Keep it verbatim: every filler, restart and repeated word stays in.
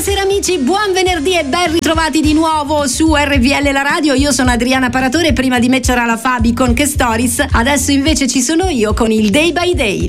Buonasera amici, buon venerdì e ben ritrovati di nuovo su R V L la radio. Io sono Adriana Paratore, prima di me c'era la Fabi con Che Stories, adesso invece ci sono io con il Day by Day.